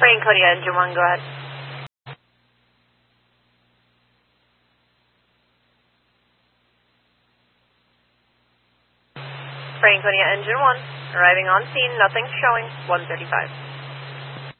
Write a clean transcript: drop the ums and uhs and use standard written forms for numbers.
Franconia, engine 1, go ahead. Franconia, engine 1, arriving on scene, nothing's showing, 135.